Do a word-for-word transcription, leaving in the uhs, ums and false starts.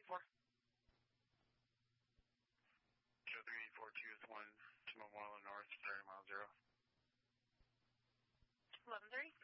four. Joe three four two is one to Memorial North, thirty mile zero. eleven three.